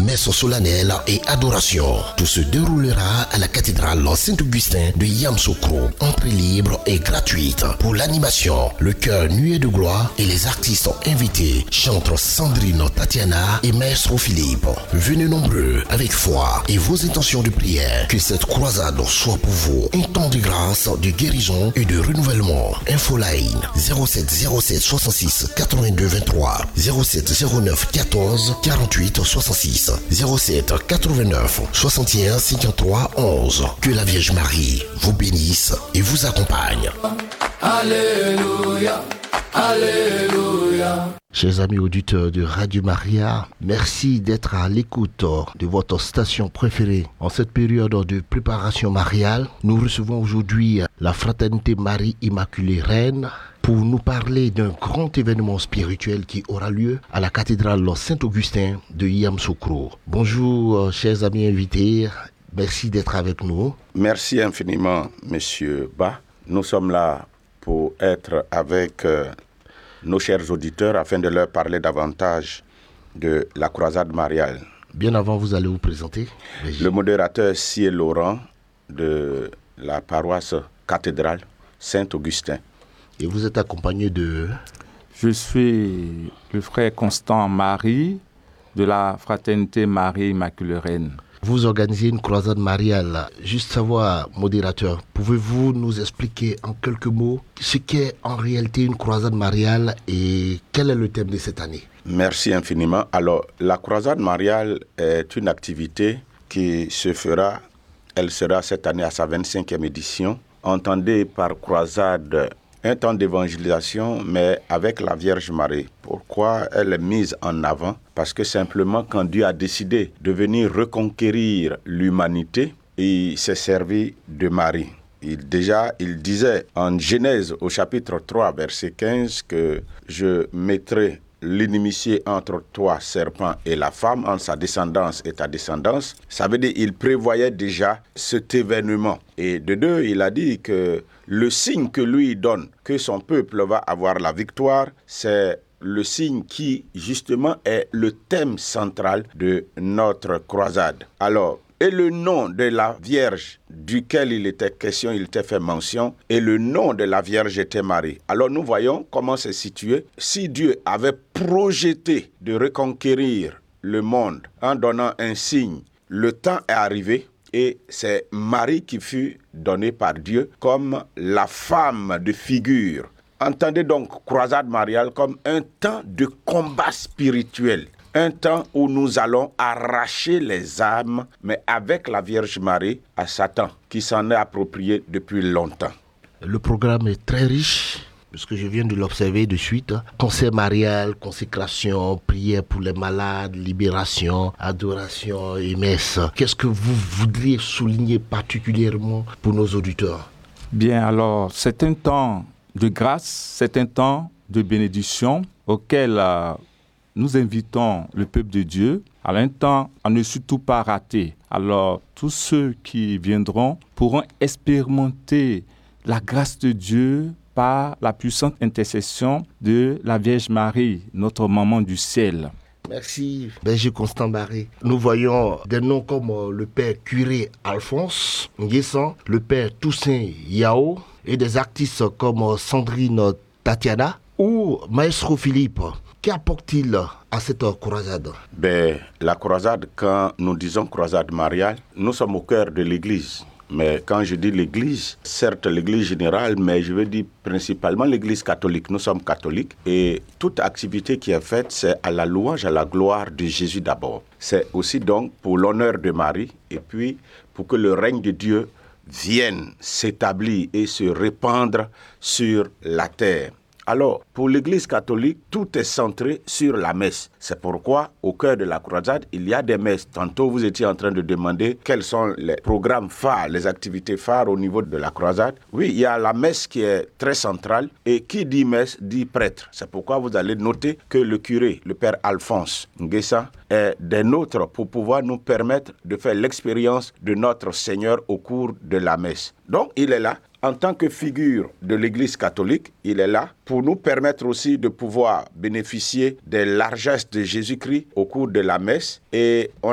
messe solennelle et adoration. Tout se déroulera à la cathédrale Saint-Augustin de Yamoussoukro. Entrée libre et gratuite. Pour l'animation, le chœur Nuée de gloire et les artistes invités chantent Sandrine Tatiana et Maestro Philippe. Venez nombreux avec foi et vos intentions de prière. Que cette croisade soit pour vous un temps de grâce, de guérison et de renouvellement. Infoline 07 07 66 82 23 07 09 14 48 66 07 89 61 53 11. Que la Vierge Marie vous bénisse et vous accompagne. Alléluia, Alléluia. Chers amis auditeurs de Radio Maria, merci d'être à l'écoute de votre station préférée. En cette période de préparation mariale, nous recevons aujourd'hui la Fraternité Marie Immaculée Reine pour nous parler d'un grand événement spirituel qui aura lieu à la cathédrale Saint-Augustin de Yamoussoukro. Bonjour chers amis invités, merci d'être avec nous. Merci infiniment Monsieur Ba. Nous sommes là pour être avec nos chers auditeurs afin de leur parler davantage de la croisade mariale. Bien avant, vous allez vous présenter. Le modérateur Sié Laurent de la paroisse cathédrale Saint-Augustin. Et vous êtes accompagné de... Je suis le frère Constant Marie de la Fraternité Marie Immaculée Reine. Vous organisez une croisade mariale. Juste savoir, modérateur, pouvez-vous nous expliquer en quelques mots ce qu'est en réalité une croisade mariale et quel est le thème de cette année? Merci infiniment. Alors, la croisade mariale est une activité qui elle sera cette année à sa 25e édition. Entendez par croisade un temps d'évangélisation, mais avec la Vierge Marie. Pourquoi elle est mise en avant? Parce que simplement, quand Dieu a décidé de venir reconquérir l'humanité, il s'est servi de Marie. Il disait en Genèse au chapitre 3, verset 15, que je mettrai l'inimitié entre toi, serpent, et la femme, entre sa descendance et ta descendance. Ça veut dire qu'il prévoyait déjà cet événement. Et de deux, il a dit que le signe que lui donne, que son peuple va avoir la victoire, c'est le signe qui, justement, est le thème central de notre croisade. Alors, et le nom de la Vierge duquel il était fait mention, et le nom de la Vierge était Marie. Alors nous voyons comment c'est situé. Si Dieu avait projeté de reconquérir le monde en donnant un signe, le temps est arrivé et c'est Marie qui fut donnée par Dieu comme la femme de figure. Entendez donc croisade mariale comme un temps de combat spirituel. Un temps où nous allons arracher les âmes, mais avec la Vierge Marie, à Satan, qui s'en est approprié depuis longtemps. Le programme est très riche, puisque je viens de l'observer de suite. Concert marial, consécration, prière pour les malades, libération, adoration et messe. Qu'est-ce que vous voudriez souligner particulièrement pour nos auditeurs? Bien, alors, c'est un temps de grâce, c'est un temps de bénédiction auquel... nous invitons le peuple de Dieu à un temps à ne surtout pas rater. Alors, tous ceux qui viendront pourront expérimenter la grâce de Dieu par la puissante intercession de la Vierge Marie, notre maman du ciel. Merci, Berger Constant Barré. Nous voyons des noms comme le père curé Alphonse Nguessan, le père Toussaint Yao et des artistes comme Sandrine Tatiana ou Maestro Philippe. Qu'apporte-t-il à cette croisade? La croisade, quand nous disons croisade mariale, nous sommes au cœur de l'Église. Mais quand je dis l'Église, certes l'Église générale, mais je veux dire principalement l'Église catholique. Nous sommes catholiques et toute activité qui est faite, c'est à la louange, à la gloire de Jésus d'abord. C'est aussi donc pour l'honneur de Marie et puis pour que le règne de Dieu vienne s'établir et se répandre sur la terre. Alors, pour l'Église catholique, tout est centré sur la messe. C'est pourquoi, au cœur de la croisade, il y a des messes. Tantôt, vous étiez en train de demander quels sont les programmes phares, les activités phares au niveau de la croisade. Oui, il y a la messe qui est très centrale. Et qui dit messe, dit prêtre. C'est pourquoi vous allez noter que le curé, le père Alphonse Nguessan, est des nôtres pour pouvoir nous permettre de faire l'expérience de notre Seigneur au cours de la messe. Donc, il est là. En tant que figure de l'Église catholique, il est là pour nous permettre aussi de pouvoir bénéficier des largesses de Jésus-Christ au cours de la messe. Et on